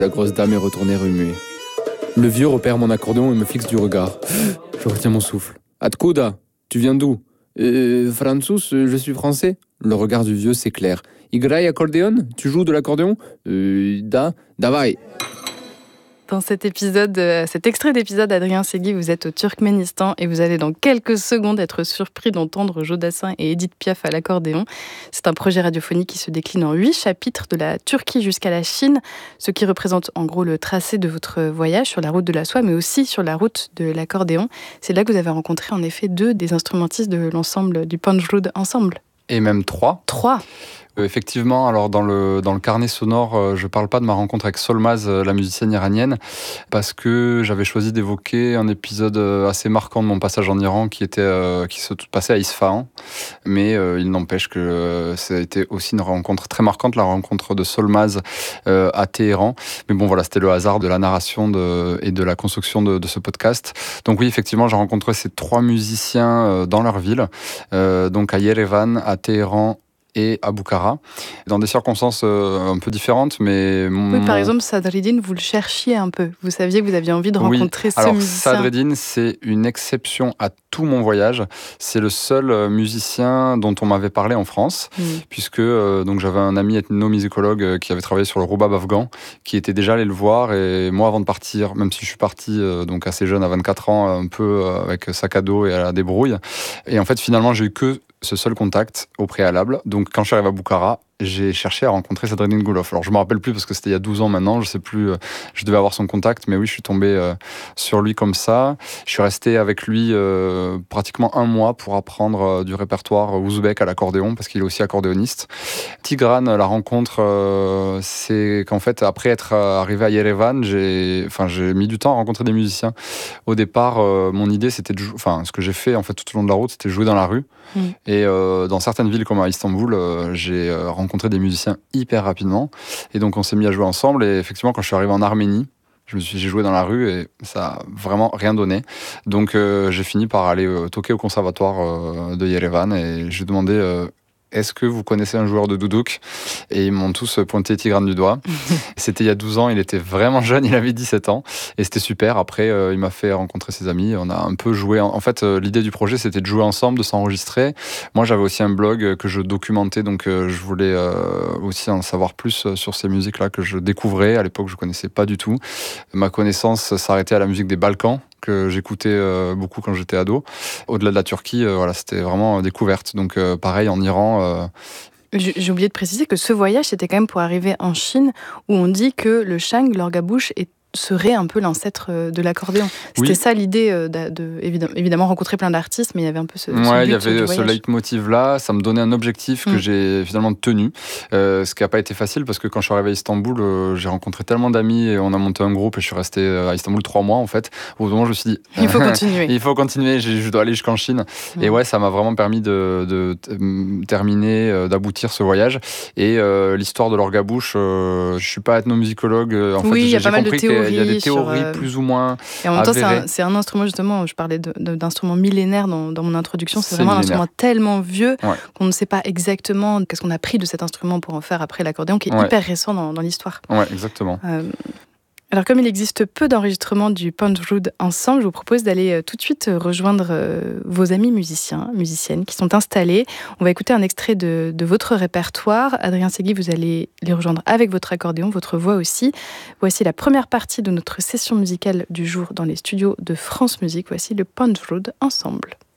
La grosse dame est retournée remuer. Le vieux repère mon accordéon et me fixe du regard. Je retiens mon souffle. Atkuda, tu viens d'où? Francis, je suis français. Le regard du vieux s'éclaire. Igrai accordéon? Tu joues de l'accordéon? Davai. Dans cet extrait d'épisode d'Adrien Segui, vous êtes au Turkménistan et vous allez dans quelques secondes être surpris d'entendre Jodassin et Edith Piaf à l'accordéon. C'est un projet radiophonique qui se décline en 8 chapitres de la Turquie jusqu'à la Chine, ce qui représente en gros le tracé de votre voyage sur la route de la soie, mais aussi sur la route de l'accordéon. C'est là que vous avez rencontré en effet 2 des instrumentistes de l'ensemble du Panjrud Ensemble. Et même 3. 3. Effectivement, alors dans le carnet sonore, je parle pas de ma rencontre avec Solmaz, la musicienne iranienne, parce que j'avais choisi d'évoquer un épisode assez marquant de mon passage en Iran qui se passait à Isfahan. Mais il n'empêche que ça a été aussi une rencontre très marquante, la rencontre de Solmaz à Téhéran. Mais bon, voilà, c'était le hasard de la narration et de la construction de ce podcast. Donc oui, effectivement, j'ai rencontré ces 3 musiciens dans leur ville, donc à Yerevan, à Téhéran et à Bukhara, dans des circonstances un peu différentes, mais... Oui, par exemple, Sadreddine, vous le cherchiez un peu. Vous saviez que vous aviez envie de rencontrer ce musicien. Sadreddine, c'est une exception à tout mon voyage. C'est le seul musicien dont on m'avait parlé en France, puisque donc j'avais un ami ethnomusicologue qui avait travaillé sur le roubab afghan, qui était déjà allé le voir, et moi, avant de partir, même si je suis parti donc assez jeune, à 24 ans, un peu avec sac à dos et à la débrouille, et en fait, finalement, j'ai eu que ce seul contact au préalable. Donc, quand je suis arrivé à Bukhara, j'ai cherché à rencontrer Sadreddine Gulov. Alors, je ne me rappelle plus parce que c'était il y a 12 ans maintenant, je ne sais plus, je devais avoir son contact, mais oui, je suis tombé sur lui comme ça. Je suis resté avec lui pratiquement 1 mois pour apprendre du répertoire ouzbek à l'accordéon, parce qu'il est aussi accordéoniste. Tigran, la rencontre, c'est qu'en fait, après être arrivé à Yerevan, j'ai mis du temps à rencontrer des musiciens. Au départ, mon idée, c'était ce que j'ai fait en fait tout au long de la route, c'était jouer dans la rue. Et dans certaines villes comme à Istanbul, j'ai rencontré des musiciens hyper rapidement. Et donc on s'est mis à jouer ensemble. Et effectivement, quand je suis arrivé en Arménie, j'ai joué dans la rue et ça a vraiment rien donné. Donc j'ai fini par aller toquer au conservatoire de Yerevan et j'ai demandé est-ce que vous connaissez un joueur de doudouk? Et ils m'ont tous pointé Tigran du doigt. C'était il y a 12 ans, il était vraiment jeune, il avait 17 ans. Et c'était super. Après, il m'a fait rencontrer ses amis. On a un peu joué. En fait, l'idée du projet, c'était de jouer ensemble, de s'enregistrer. Moi, j'avais aussi un blog que je documentais, donc je voulais aussi en savoir plus sur ces musiques-là que je découvrais. À l'époque, je ne connaissais pas du tout. Ma connaissance s'arrêtait à la musique des Balkans, que j'écoutais beaucoup quand j'étais ado. Au-delà de la Turquie, c'était vraiment découverte. Donc pareil, en Iran... J'ai oublié de préciser que ce voyage, c'était quand même pour arriver en Chine, où on dit que le shang, l'orgue à bouche, serait un peu l'ancêtre de l'accordéon. C'était ça l'idée évidemment rencontrer plein d'artistes, mais il y avait un peu ce but il y avait ce leitmotiv-là, ça me donnait un objectif que j'ai finalement tenu, ce qui n'a pas été facile parce que quand je suis arrivé à Istanbul, j'ai rencontré tellement d'amis et on a monté un groupe et je suis resté à Istanbul 3 mois en fait. Au moment où je me suis dit, il faut continuer. Il faut continuer, je dois aller jusqu'en Chine. Et ouais, ça m'a vraiment permis de terminer, d'aboutir ce voyage. Et l'histoire de l'orgue à bouche, je ne suis pas ethnomusicologue. Il y a pas mal de théories. Il y a des théories plus ou moins et en même temps, c'est un instrument, justement, je parlais d'instrument millénaire dans mon introduction, c'est vraiment un instrument tellement vieux qu'on ne sait pas exactement qu'est-ce qu'on a pris de cet instrument pour en faire après l'accordéon, qui est hyper récent dans l'histoire. Ouais, exactement. Alors, comme il existe peu d'enregistrements du Panjrud Ensemble, je vous propose d'aller tout de suite rejoindre vos amis musiciennes qui sont installés. On va écouter un extrait de votre répertoire. Adrien Segui, vous allez les rejoindre avec votre accordéon, votre voix aussi. Voici la première partie de notre session musicale du jour dans les studios de France Musique. Voici le Panjrud Ensemble.